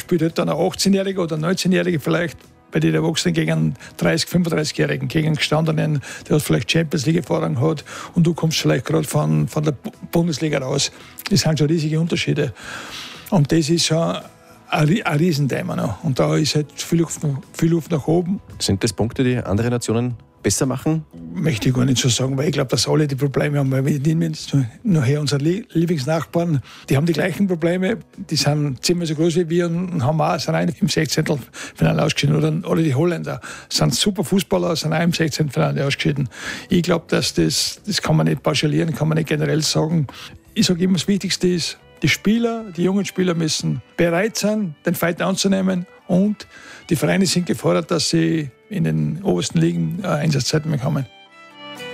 spielt halt dann ein 18-Jähriger oder ein 19-Jähriger vielleicht bei den Erwachsenen gegen einen 30-, 35-Jährigen, gegen einen Gestandenen, der vielleicht Champions League-Erfahrung hat und du kommst vielleicht gerade von der Bundesliga raus. Das sind schon riesige Unterschiede. Und das ist schon ein Riesenthema noch. Und da ist halt viel Luft nach oben. Sind das Punkte, die andere Nationen besser machen? Möchte ich gar nicht so sagen, weil ich glaube, dass alle die Probleme haben. Weil wir nehmen jetzt nachher unsere Lieblingsnachbarn, die haben die gleichen Probleme, die sind zehnmal so groß wie wir und haben auch, sind auch im 16. Finale ausgeschieden. Oder die Holländer sind super Fußballer, sind auch im 16. Finale ausgeschieden. Ich glaube, dass das kann man nicht pauschalieren, kann man nicht generell sagen. Ich sage immer, das Wichtigste ist, die jungen Spieler müssen bereit sein, den Fight anzunehmen und die Vereine sind gefordert, dass sie in den obersten Ligen Einsatzzeiten bekommen.